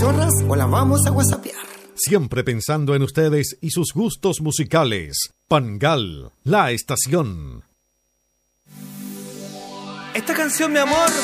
chorras o la vamos a whatsappear. Siempre pensando en ustedes y sus gustos musicales. Pangal, la estación. Esta canción, mi amor,